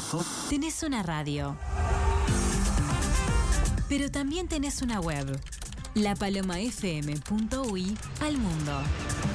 Tenés una radio, pero también tenés una web, lapalomafm.ui al mundo.